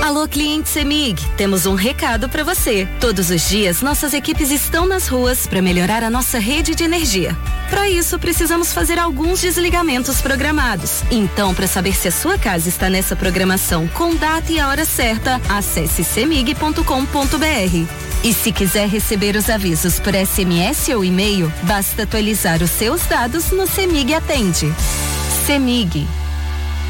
Alô, cliente CEMIG, temos um recado para você. Todos os dias, nossas equipes estão nas ruas para melhorar a nossa rede de energia. Para isso, precisamos fazer alguns desligamentos programados. Então, para saber se a sua casa está nessa programação com data e a hora certa, acesse cemig.com.br. E se quiser receber os avisos por SMS ou e-mail, basta atualizar os seus dados no CEMIG Atende. CEMIG.